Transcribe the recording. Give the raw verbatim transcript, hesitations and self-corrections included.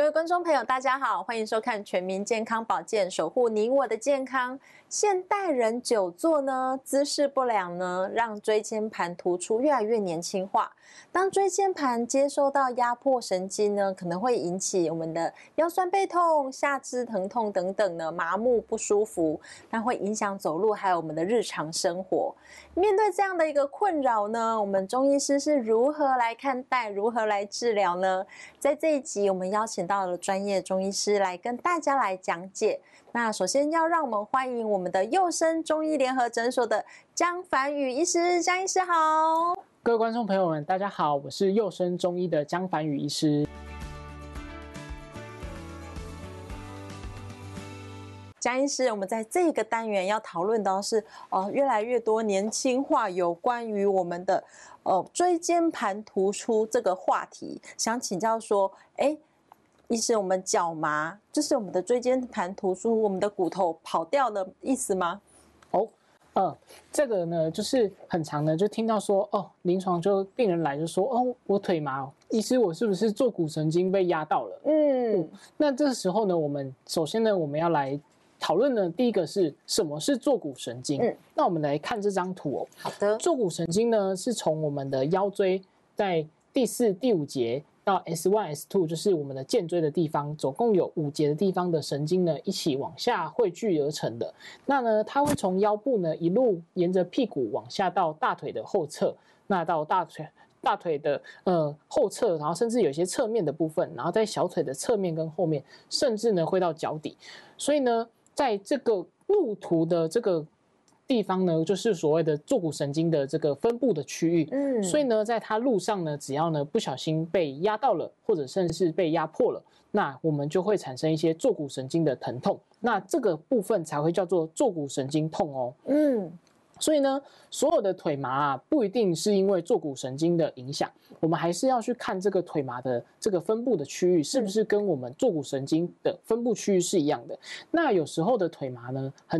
位观众朋友，大家好，欢迎收看全民健康保健，守护你我的健康。现代人久坐呢，姿势不良呢，让椎间盘突出越来越年轻化。当椎间盘接收到压迫神经呢，可能会引起我们的腰酸背痛、下肢疼痛等等呢，麻木不舒服，那会影响走路还有我们的日常生活。面对这样的一个困扰呢，我们中医师是如何来看待、如何来治疗呢？在这一集，我们邀请到了专业中医师来跟大家来讲解。那首先要让我们欢迎我们的佑生中医联合诊所的江凡宇医师，江医师好。 各位观众朋友们，大家好，我是佑生中医的江凡宇医师。 江医师，我们在这个单元要讨论到是，呃，越来越多年轻化有关于我们的呃椎间盘突出这个话题，想请教说，哎，医师，我们脚麻就是我们的椎间盘突出，我们的骨头跑掉的意思吗？ 哦，呃，这个呢，就是很常呢，就听到说，哦，临床就病人来就说，哦，我腿麻哦，医师，我是不是坐骨神经被压到了？嗯，嗯那这个时候呢，我们首先呢，我们要来讨论呢，第一个是什么是坐骨神经？嗯，那我们来看这张图哦。 好的， 坐骨神经呢，是从我们的腰椎在第四、第五节到 S 一 S 二，就是我们的荐椎的地方，总共有五节的地方的神经呢，一起往下汇聚而成的。那呢，它会从腰部呢一路沿着屁股往下到大腿的后侧，那到大腿。大腿的呃后侧，然后甚至有些侧面的部分，然后在小腿的侧面跟后面，甚至呢会到脚底。所以呢，在这个路途的这个地方呢，就是所谓的坐骨神经的这个分布的区域。嗯，所以呢，在它路上呢，只要呢不小心被压到了，或者甚至是被压迫了，那我们就会产生一些坐骨神经的疼痛。那这个部分才会叫做坐骨神经痛哦。嗯。所以呢，所有的腿麻啊，不一定是因为坐骨神经的影响，我们还是要去看这个腿麻的这个分布的区域是不是跟我们坐骨神经的分布区域是一样的。那有时候的腿麻呢，很